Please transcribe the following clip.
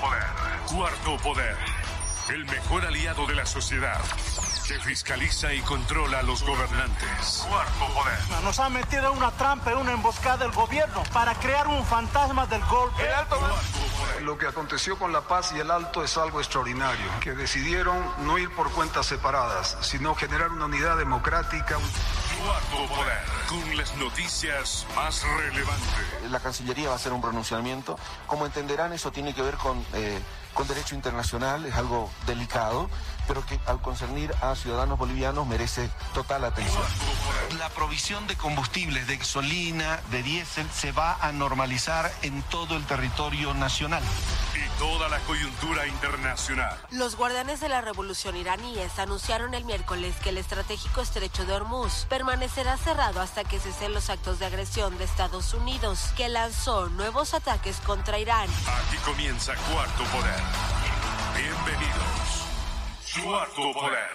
Cuarto Poder. El mejor aliado de la sociedad, que fiscaliza y controla a los gobernantes. Cuarto Poder. Nos ha metido en una trampa, en una emboscada del gobierno para crear un fantasma del golpe. Lo que aconteció con La Paz y el Alto es algo extraordinario, que decidieron no ir por cuentas separadas, sino generar una unidad democrática. Cuarto Poder, con las noticias más relevantes. La Cancillería va a hacer un pronunciamiento. Como entenderán, eso tiene que ver con derecho internacional, es algo delicado, pero que al concernir a ciudadanos bolivianos merece total atención. La provisión de combustibles, de gasolina, de diésel, se va a normalizar en todo el territorio nacional. Y toda la coyuntura internacional. Los guardianes de la revolución iraníes anunciaron el miércoles que el estratégico estrecho de Hormuz permanecerá cerrado hasta que cesen los actos de agresión de Estados Unidos, que lanzó nuevos ataques contra Irán. Aquí comienza Cuarto Poder. Bienvenidos. Cuarto Poder.